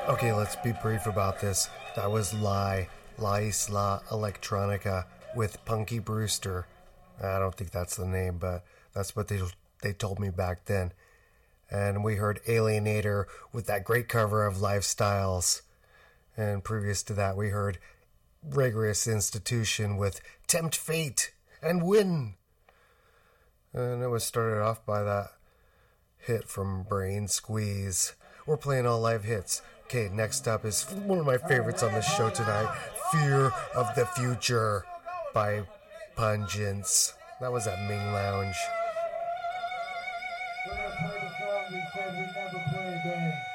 Okay, let's be brief about this. That was La Isla Electronica with Punky Brewster. I don't think that's the name, but that's what they told me back then. And we heard Alienator with that great cover of Lifestyles. And previous to that, we heard Rigorous Institution with Tempt Fate and Win. And it was started off by that hit from Brain Squeeze. We're playing all live hits. Okay, next up is one of my favorites on the show tonight, Fear of the Future by Pungence. That was at Ming Lounge. When I played the song, we said we never play again.